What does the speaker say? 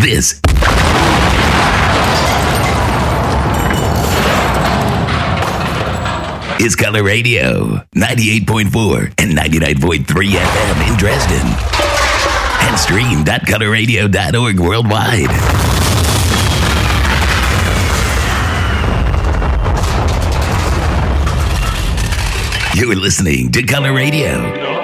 This is Color Radio, 98.4 and 99.3 FM in Dresden. And stream.colorradio.org worldwide. You're listening to Color Radio.